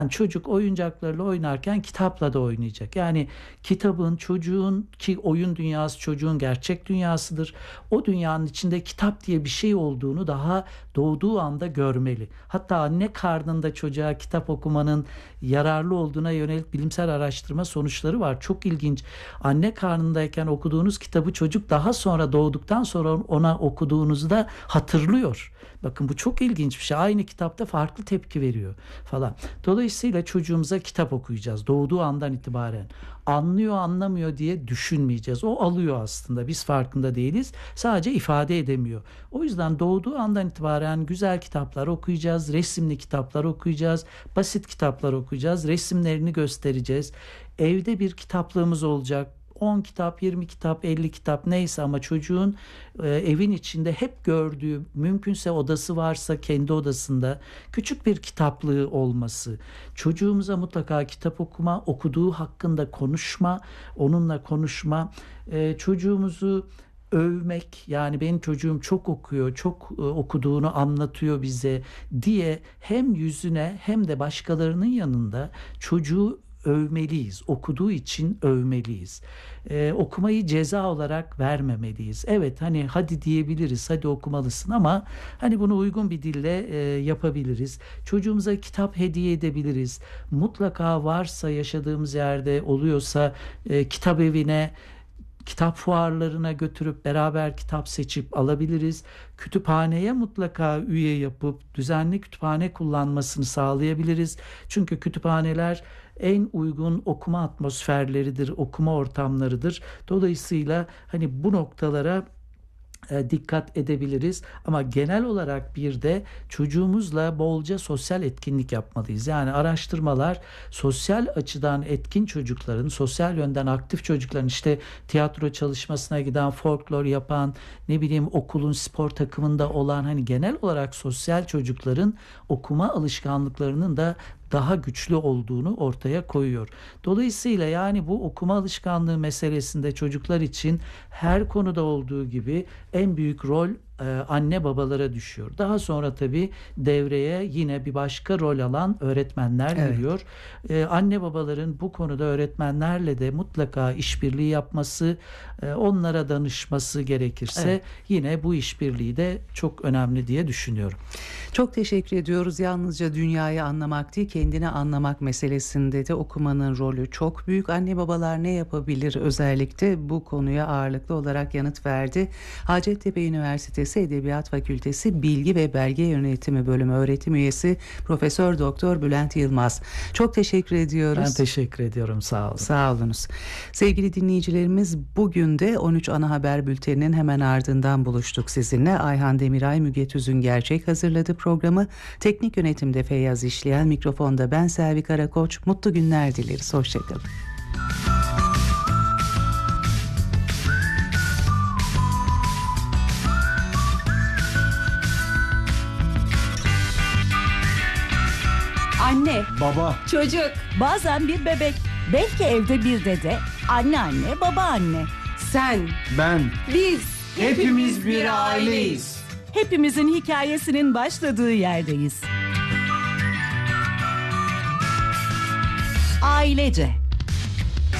Çocuk oyuncaklarla oynarken kitapla da oynayacak. Yani kitabın çocuğun, ki oyun dünyası çocuğun gerçek dünyasıdır. O dünyanın içinde kitap diye bir şey olduğunu daha doğduğu anda görmeli. Hatta anne karnında çocuğa kitap okumanın yararlı olduğuna yönelik bilimsel araştırma sonuçları var. Çok ilginç. Anne karnındayken okuduğunuz kitabı çocuk daha sonra doğduktan sonra ona okuduğunuzda hatırlıyor. Bakın bu çok ilginç bir şey. Aynı kitapta farklı tepki veriyor falan. Dolayısıyla çocuğumuza kitap okuyacağız doğduğu andan itibaren. Anlıyor anlamıyor diye düşünmeyeceğiz. O alıyor aslında. Biz farkında değiliz. Sadece ifade edemiyor. O yüzden doğduğu andan itibaren güzel kitaplar okuyacağız. Resimli kitaplar okuyacağız. Basit kitaplar okuyacağız. Resimlerini göstereceğiz. Evde bir kitaplığımız olacak. 10 kitap, 20 kitap, 50 kitap neyse ama çocuğun evin içinde hep gördüğü, mümkünse odası varsa kendi odasında küçük bir kitaplığı olması. Çocuğumuza mutlaka kitap okuma, okuduğu hakkında konuşma, onunla konuşma, çocuğumuzu övmek, yani benim çocuğum çok okuyor, çok okuduğunu anlatıyor bize diye hem yüzüne hem de başkalarının yanında çocuğu övmeliyiz. Okuduğu için övmeliyiz. Okumayı ceza olarak vermemeliyiz. Evet, hani hadi diyebiliriz, hadi okumalısın, ama hani bunu uygun bir dille yapabiliriz. Çocuğumuza kitap hediye edebiliriz. Mutlaka varsa, yaşadığımız yerde oluyorsa kitap evine, kitap fuarlarına götürüp beraber kitap seçip alabiliriz. Kütüphaneye mutlaka üye yapıp düzenli kütüphane kullanmasını sağlayabiliriz. Çünkü kütüphaneler en uygun okuma atmosferleridir, okuma ortamlarıdır. Dolayısıyla hani bu noktalara dikkat edebiliriz, ama genel olarak bir de çocuğumuzla bolca sosyal etkinlik yapmalıyız. Yani araştırmalar sosyal açıdan etkin çocukların, sosyal yönden aktif çocukların, işte tiyatro çalışmasına giden, folklor yapan, ne bileyim okulun spor takımında olan, hani genel olarak sosyal çocukların okuma alışkanlıklarının da daha güçlü olduğunu ortaya koyuyor. Dolayısıyla yani bu okuma alışkanlığı meselesinde çocuklar için her konuda olduğu gibi en büyük rol anne babalara düşüyor. Daha sonra tabii devreye yine bir başka rol alan öğretmenler giriyor. Anne babaların bu konuda öğretmenlerle de mutlaka işbirliği yapması, onlara danışması gerekirse yine bu işbirliği de çok önemli diye düşünüyorum. Çok teşekkür ediyoruz. Yalnızca dünyayı anlamak değil, kendini anlamak meselesinde de okumanın rolü çok büyük. Anne babalar ne yapabilir, özellikle bu konuya ağırlıklı olarak yanıt verdi. Hacettepe Üniversitesi Edebiyat Fakültesi Bilgi ve Belge Yönetimi Bölümü öğretim üyesi Profesör Doktor Bülent Yılmaz. Çok teşekkür ediyoruz. Ben teşekkür ediyorum. Sağ olun. Sağ olunuz. Sevgili dinleyicilerimiz, bugün de 13 Ana Haber Bülteni'nin hemen ardından buluştuk sizinle. Ayhan Demiray, Müge Tüzün Gerçek hazırladı programı. Teknik yönetimde Feyyaz İşleyen, mikrofonda ben Selvi Karakoç. Mutlu günler dileriz. Hoşçakalın. Anne, Baba, çocuk, bazen bir bebek, belki evde bir dede, anneanne, babaanne. Sen, ben, biz, hepimiz bir aileyiz. Hepimizin hikayesinin başladığı yerdeyiz. Ailece.